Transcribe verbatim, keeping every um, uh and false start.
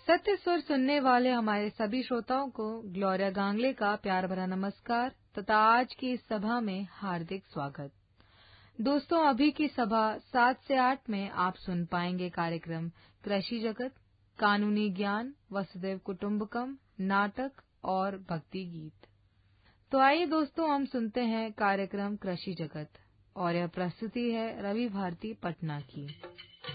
सत्य स्वर सुनने वाले हमारे सभी श्रोताओं को ग्लोरिया गांगले का प्यार भरा नमस्कार तथा आज की इस सभा में हार्दिक स्वागत। दोस्तों, अभी की सभा सात से आठ में आप सुन पाएंगे कार्यक्रम कृषि जगत, कानूनी ज्ञान, वसुदेव कुटुंबकम, नाटक और भक्ति गीत। तो आइए दोस्तों, हम सुनते हैं कार्यक्रम कृषि जगत और यह प्रस्तुति है रवि भारती पटना की।